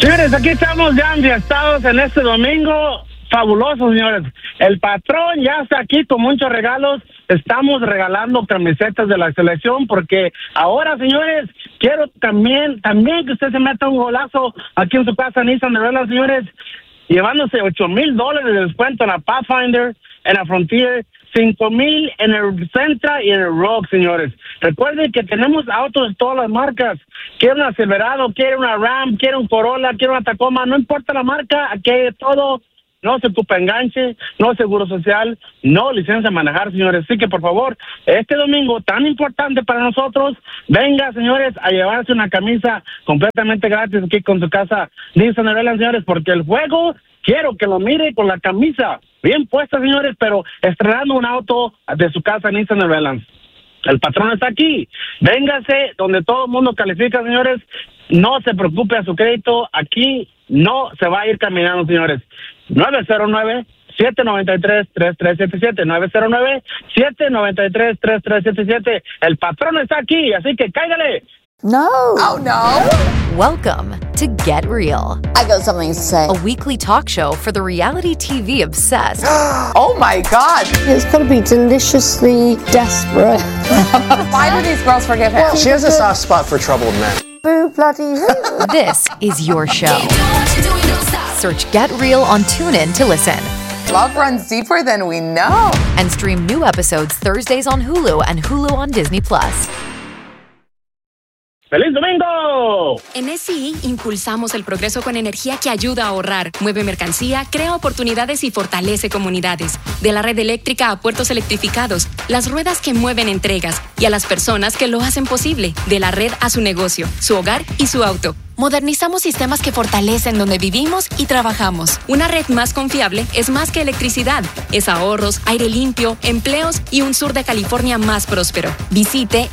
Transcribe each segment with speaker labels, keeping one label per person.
Speaker 1: Señores, aquí estamos ya enfiestados en este domingo fabuloso, señores. El patrón ya está aquí con muchos regalos. Estamos regalando camisetas de la selección porque ahora, señores, quiero también que usted se meta un golazo aquí en su casa Nissan Neverland, señores, llevándose $8,000 de descuento en la Pathfinder, en la Frontier, $5,000 en el Sentra y en el Rogue, señores. Recuerden que tenemos autos de todas las marcas. Quiere una Silverado, quiere una Ram, quiere un Corolla, quiere una Tacoma, no importa la marca, aquí hay de todo. No se ocupa enganche, no seguro social, no licencia a manejar, señores. Así que, por favor, este domingo tan importante para nosotros, venga, señores, a llevarse una camisa completamente gratis aquí con su casa Nissan Neverland, señores, porque el juego quiero que lo mire con la camisa bien puesta, señores, pero estrenando un auto de su casa Nissan Neverland. El patrón está aquí. Véngase donde todo el mundo califica, señores. No se preocupe a su crédito. Aquí no se va a ir caminando, señores. 909-793-3377. 909-793-3377. El patrón está aquí, así que cáigale.
Speaker 2: No.
Speaker 3: Oh, no.
Speaker 4: Welcome to Get Real.
Speaker 2: I got something to say.
Speaker 4: A weekly talk show for the reality TV obsessed.
Speaker 3: Oh, my God.
Speaker 2: It's got to be deliciously desperate.
Speaker 3: Why do these girls forgive him?
Speaker 5: She has a soft spot for troubled men.
Speaker 2: Boo bloody who?
Speaker 4: This is your show. Search Get Real on TuneIn to listen.
Speaker 3: Love runs deeper than we know.
Speaker 4: And stream new episodes Thursdays on Hulu and Hulu on Disney+.
Speaker 1: ¡Feliz domingo!
Speaker 6: En SCI impulsamos el progreso con energía que ayuda a ahorrar, mueve mercancía, crea oportunidades y fortalece comunidades. De la red eléctrica a puertos electrificados, las ruedas que mueven entregas y a las personas que lo hacen posible. De la red a su negocio, su hogar y su auto. Modernizamos sistemas que fortalecen donde vivimos y trabajamos. Una red más confiable es más que electricidad. Es ahorros, aire limpio, empleos y un sur de California más próspero. Visite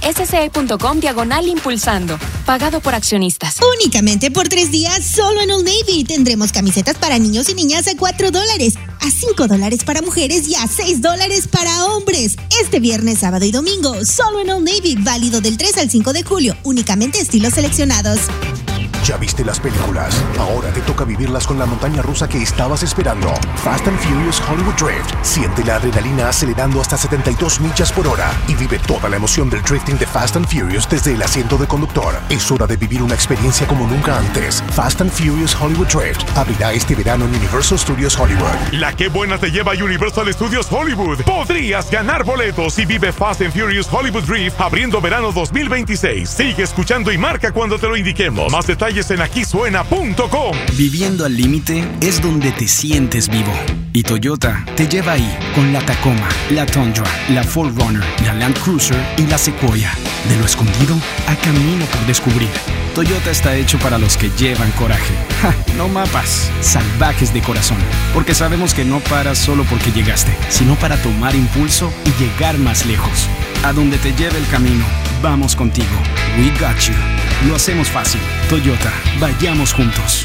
Speaker 6: sce.com/impulsando. Pagado por accionistas.
Speaker 7: Únicamente por 3 días, solo en Old Navy. Tendremos camisetas para niños y niñas a $4, a $5 para mujeres y a $6 para hombres. Este viernes, sábado y domingo, solo en Old Navy. Válido del 3 al 5 de julio. Únicamente estilos seleccionados.
Speaker 8: ¿Ya viste las películas? Ahora te toca vivirlas con la montaña rusa que estabas esperando. Fast and Furious Hollywood Drift. Siente la adrenalina acelerando hasta 72 millas por hora y vive toda la emoción del drifting de Fast and Furious desde el asiento de conductor. Es hora de vivir una experiencia como nunca antes. Fast and Furious Hollywood Drift abrirá este verano en Universal Studios Hollywood.
Speaker 9: La que buena te lleva a Universal Studios Hollywood. Podrías ganar boletos y vive Fast and Furious Hollywood Drift abriendo verano 2026. Sigue escuchando y marca cuando te lo indiquemos. Más detalles en aquisuena.com.
Speaker 10: Viviendo al límite es donde te sientes vivo. Y Toyota te lleva ahí con la Tacoma, la Tundra, la 4Runner, la Land Cruiser y la Sequoia. De lo escondido a camino por descubrir. Toyota está hecho para los que llevan coraje. ¡Ja! No mapas, salvajes de corazón. Porque sabemos que no paras solo porque llegaste, sino para tomar impulso y llegar más lejos. A donde te lleve el camino, vamos contigo. We got you. Lo hacemos fácil. Toyota, vayamos juntos.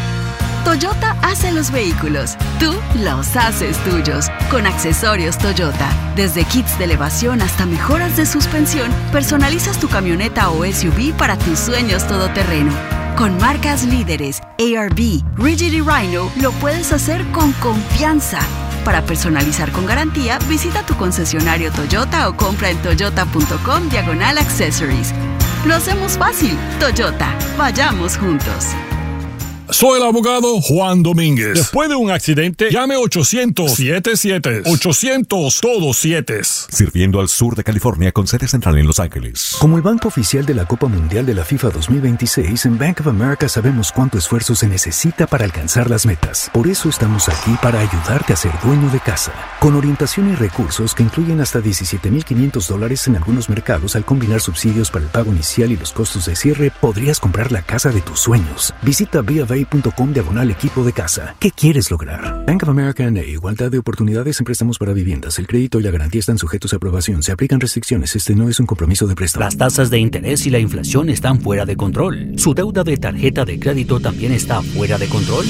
Speaker 11: Toyota hace los vehículos, tú los haces tuyos. Con accesorios Toyota, desde kits de elevación hasta mejoras de suspensión, personalizas tu camioneta o SUV para tus sueños todoterreno. Con marcas líderes, ARB, Rigid y Rhino, lo puedes hacer con confianza. Para personalizar con garantía, visita tu concesionario Toyota o compra en toyota.com/accessories. Lo hacemos fácil. Toyota, vayamos juntos.
Speaker 12: Soy el abogado Juan Domínguez. Después de un accidente, llame 800-77. 800, todos 7.
Speaker 13: Sirviendo al sur de California con sede central en Los Ángeles.
Speaker 14: Como el banco oficial de la Copa Mundial de la FIFA 2026, en Bank of America sabemos cuánto esfuerzo se necesita para alcanzar las metas. Por eso estamos aquí para ayudarte a ser dueño de casa. Con orientación y recursos que incluyen hasta $17,500 en algunos mercados, al combinar subsidios para el pago inicial y los costos de cierre, podrías comprar la casa de tus sueños. Visita BofA.com/equipo de casa. ¿Qué quieres lograr? Bank of America N.A. Igualdad de oportunidades en préstamos para viviendas. El crédito y la garantía están sujetos a aprobación. Se aplican restricciones. Este no es un compromiso de préstamo.
Speaker 15: Las tasas de interés y la inflación están fuera de control. ¿Su deuda de tarjeta de crédito también está fuera de control?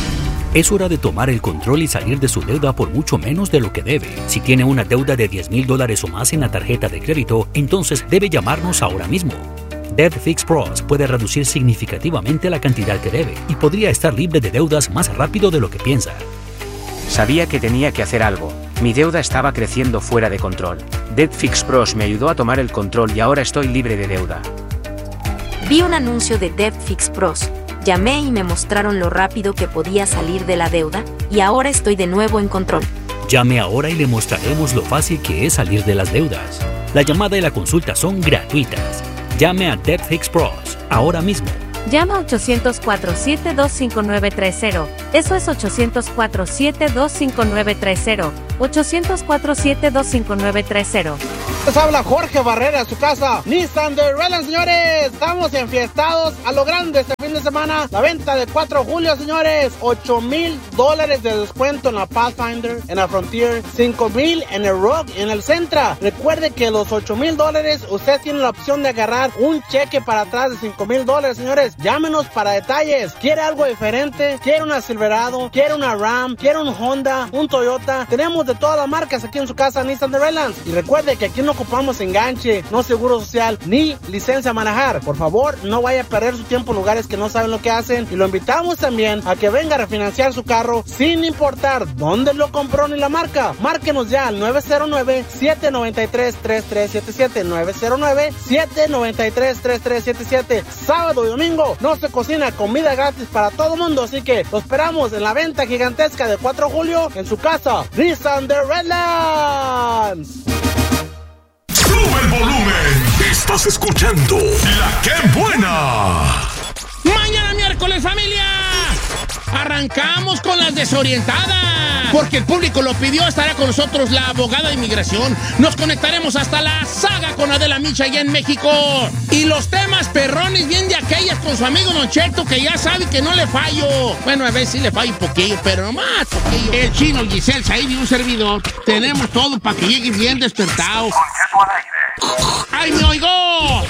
Speaker 15: Es hora de tomar el control y salir de su deuda por mucho menos de lo que debe. Si tiene una deuda de $10,000 o más en la tarjeta de crédito, entonces debe llamarnos ahora mismo. Debt Fix Pros puede reducir significativamente la cantidad que debe y podría estar libre de deudas más rápido de lo que piensa.
Speaker 16: Sabía que tenía que hacer algo. Mi deuda estaba creciendo fuera de control. Debt Fix Pros me ayudó a tomar el control y ahora estoy libre de deuda.
Speaker 17: Vi un anuncio de Debt Fix Pros. Llamé y me mostraron lo rápido que podía salir de la deuda y ahora estoy de nuevo en control.
Speaker 15: Llame ahora y le mostraremos lo fácil que es salir de las deudas. La llamada y la consulta son gratuitas. Llame a Debt Fix Pros ahora mismo.
Speaker 18: Llama 800-472-5930. Eso es 800-472-5930. 800-472-5930.
Speaker 1: Les habla Jorge Barrera, su casa Nissan de Redlands, señores. Estamos enfiestados a lo grande este fin de semana. La venta de 4 de julio, señores. $8,000 de descuento en la Pathfinder, en la Frontier, $5,000 en el Rogue, en el Sentra. Recuerde que los $8,000, usted tiene la opción de agarrar un cheque para atrás de $5,000, señores. Llámenos para detalles. ¿Quiere algo diferente? ¿Quiere una Silverado? ¿Quiere una Ram? ¿Quiere un Honda? ¿Un Toyota? Tenemos de todas las marcas aquí en su casa Nissan de Redlands. Y recuerde que aquí no ocupamos enganche, no seguro social, ni licencia a manejar. Por favor, no vaya a perder su tiempo en lugares que no saben lo que hacen. Y lo invitamos también a que venga a refinanciar su carro sin importar dónde lo compró ni la marca. Márquenos ya al 909-793-3377. 909-793-3377. Sábado y domingo no se cocina, comida gratis para todo mundo. Así que lo esperamos en la venta gigantesca de 4 de julio en su casa Nissan de Redlands.
Speaker 9: ¡Sube el volumen! Estás escuchando La Que Buena.
Speaker 19: Mañana miércoles, familia, arrancamos con las desorientadas. Porque el público lo pidió, estará con nosotros la abogada de inmigración. Nos conectaremos hasta la Saga con Adela Micha allá en México. Y los temas perrones bien de aquellas con su amigo Don Cheto, que ya sabe que no le fallo. Bueno, a veces sí le fallo un poquillo, pero nomás poquillo. El Chino, el Giselle, Said y un servidor. Tenemos todo para que llegue bien despertado. ¡Ay, me oigo!